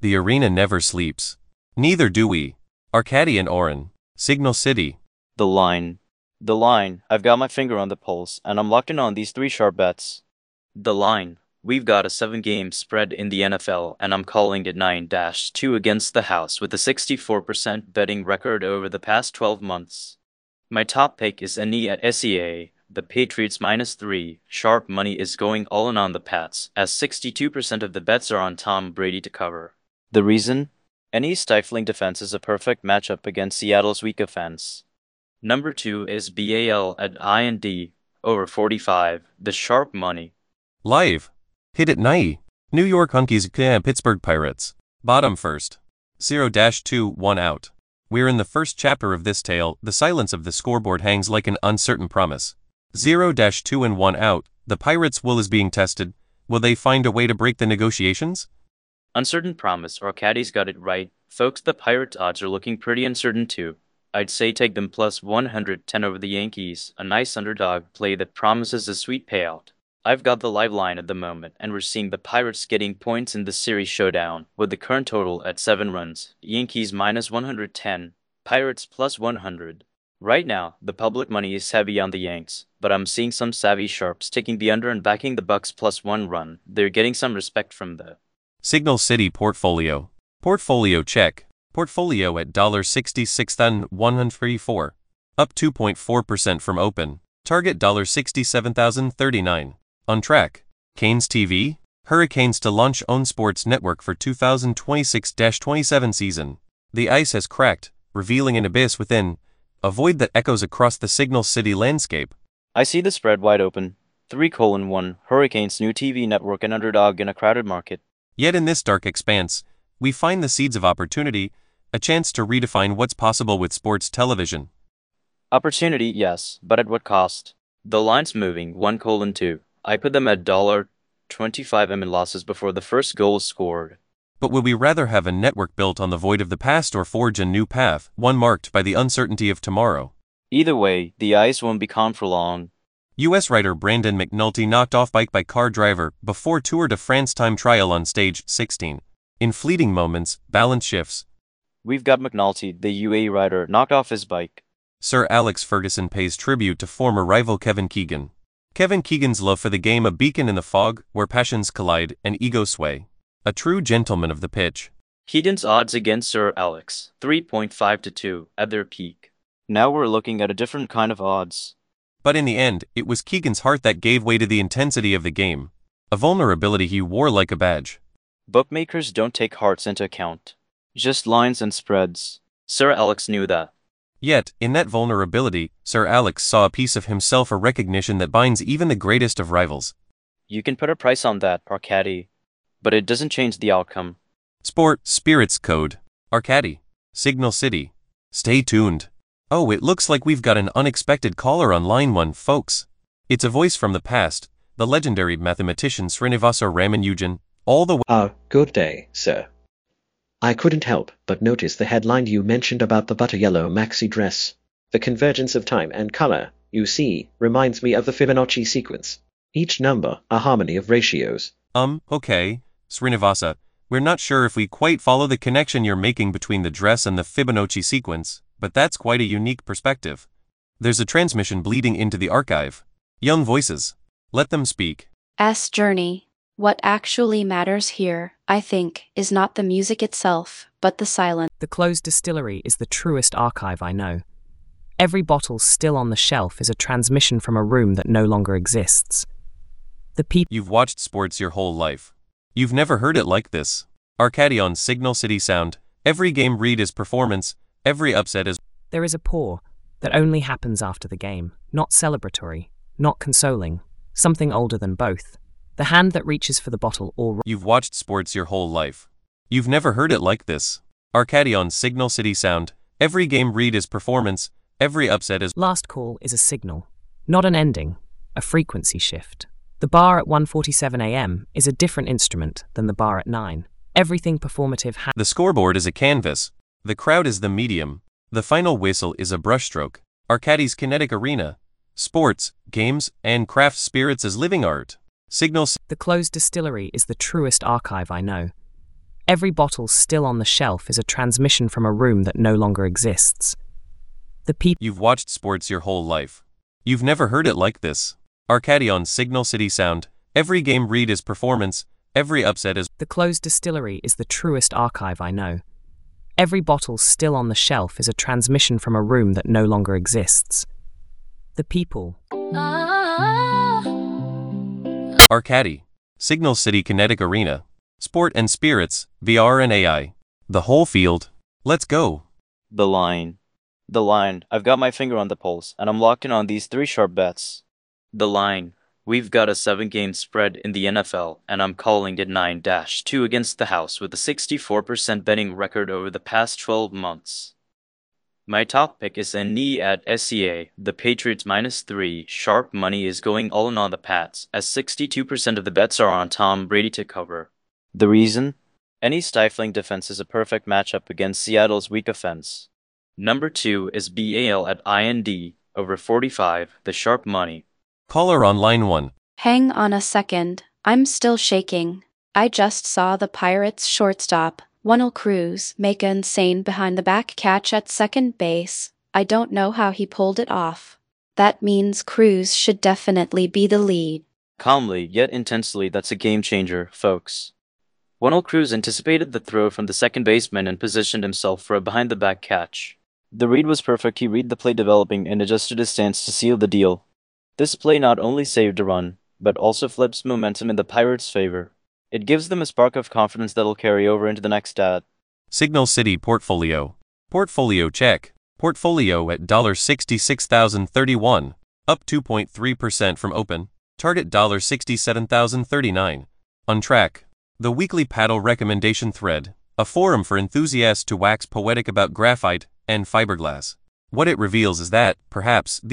The arena never sleeps. Neither do we. Arcady and Oren. Signal City. The line. The line. I've got my finger on the pulse, and I'm locked in on these 3 sharp bets. The line. We've got a 7-game spread in the NFL, and I'm calling it 9-2 against the house with a 64% betting record over the past 12 months. My top pick is NE at SEA. The Patriots -3. Sharp money is going all in on the Pats, as 62% of the bets are on Tom Brady to cover. The reason? NE's stifling defense is a perfect matchup against Seattle's weak offense. Number 2 is BAL at IND, over 45, the sharp money. Live. Hit it Nye. New York Hunkies Pittsburgh Pirates. Bottom first. 0-2, 1 out. We're in the first chapter of this tale. The silence of the scoreboard hangs like an uncertain promise. 0-2 and 1 out. The Pirates' will is being tested. Will they find a way to break the negotiations? Uncertain promise. Arcady's got it right. Folks, the Pirates' odds are looking pretty uncertain too. I'd say take them plus 110 over the Yankees, a nice underdog play that promises a sweet payout. I've got the live line at the moment, and we're seeing the Pirates getting points in the series showdown, with the current total at 7 runs. Yankees -110, Pirates plus 100. Right now, the public money is heavy on the Yanks, but I'm seeing some savvy sharps taking the under and backing the Bucks plus 1 run. They're getting some respect from the Signal City portfolio. Portfolio check. Portfolio at $66,134. Up 2.4% from open. Target $67,039. On track. Canes TV. Hurricanes to launch own sports network for 2026-27 season. The ice has cracked, revealing an abyss within. A void that echoes across the Signal City landscape. I see the spread wide open. 3:1. Hurricanes new TV network and underdog in a crowded market. Yet in this dark expanse, we find the seeds of opportunity, a chance to redefine what's possible with sports television. Opportunity, yes, but at what cost? The line's moving. 1:2. I put them at $25 in losses before the first goal is scored. But would we rather have a network built on the void of the past or forge a new path, one marked by the uncertainty of tomorrow? Either way, the ice won't be calm for long. U.S. writer Brandon McNulty knocked off bike by car driver before Tour de France time trial on stage 16. In fleeting moments, balance shifts. We've got McNulty, the UAE rider, knocked off his bike. Sir Alex Ferguson pays tribute to former rival Kevin Keegan. Kevin Keegan's love for the game, a beacon in the fog, where passions collide and ego sway. A true gentleman of the pitch. Keegan's odds against Sir Alex, 3.5-2, at their peak. Now we're looking at a different kind of odds. But in the end, it was Keegan's heart that gave way to the intensity of the game. A vulnerability he wore like a badge. Bookmakers don't take hearts into account. Just lines and spreads. Sir Alex knew that. Yet, in that vulnerability, Sir Alex saw a piece of himself, a recognition that binds even the greatest of rivals. You can put a price on that, Arcady, but it doesn't change the outcome. Spirits Code. Arcady. Signal City. Stay tuned. Oh, it looks like we've got an unexpected caller on line 1, folks. It's a voice from the past, the legendary mathematician Srinivasa Ramanujan, all the way. Good day, sir. I couldn't help but notice the headline you mentioned about the butter yellow maxi dress. The convergence of time and color, you see, reminds me of the Fibonacci sequence. Each number, a harmony of ratios. Okay, Srinivasa, we're not sure if we quite follow the connection you're making between the dress and the Fibonacci sequence, but that's quite a unique perspective. There's a transmission bleeding into the archive. Young voices. Let them speak. Journey. What actually matters here, I think, is not the music itself, but the silence. The closed distillery is the truest archive I know. Every bottle still on the shelf is a transmission from a room that no longer exists. The people. You've watched sports your whole life. You've never heard it like this. Arcady on Signal City Sound. Every game read is performance, every upset is. There is a pour that only happens after the game, not celebratory, not consoling, something older than both. The hand that reaches for the bottle or. You've watched sports your whole life. You've never heard it like this. Arcady on Signal City Sound. Every game read is performance, every upset is. Last call is a signal, not an ending, a frequency shift. The bar at 1:47 a.m. is a different instrument than the bar at 9. Everything performative. The scoreboard is a canvas. The crowd is the medium. The final whistle is a brushstroke. Arcady's kinetic arena. Sports, games, and craft spirits as living art. Signals. The closed distillery is the truest archive I know. Every bottle still on the shelf is a transmission from a room that no longer exists. The people. You've watched sports your whole life. You've never heard it like this. Arcadion's Signal City sound. Every game read is performance. Every upset is. The closed distillery is the truest archive I know. Every bottle still on the shelf is a transmission from a room that no longer exists. The people. Arcadi. Signal City Kinetic Arena. Sport and Spirits, VR and AI. The whole field. Let's go. The line. The line. I've got my finger on the pulse, and I'm locked in on these 3 sharp bets. The line. We've got a 7-game spread in the NFL, and I'm calling it 9-2 against the house with a 64% betting record over the past 12 months. My top pick is a knee at SEA. The Patriots -3. Sharp money is going all in on the Pats, as 62% of the bets are on Tom Brady to cover. The reason? Any stifling defense is a perfect matchup against Seattle's weak offense. Number 2 is BAL at IND, over 45, the sharp money. Caller on line 1. Hang on a second, I'm still shaking. I just saw the Pirates shortstop, Wendell Cruz, make an insane behind-the-back catch at second base. I don't know how he pulled it off. That means Cruz should definitely be the lead. Calmly, yet intensely, that's a game changer, folks. Wendell Cruz anticipated the throw from the second baseman and positioned himself for a behind-the-back catch. The read was perfect. He read the play developing and adjusted his stance to seal the deal. This play not only saved a run, but also flips momentum in the Pirates' favor. It gives them a spark of confidence that'll carry over into the next at. Signal City Portfolio. Portfolio check. Portfolio at $66,031, up 2.3% from open. Target $67,039. On track. The weekly paddle recommendation thread, a forum for enthusiasts to wax poetic about graphite and fiberglass. What it reveals is that, perhaps,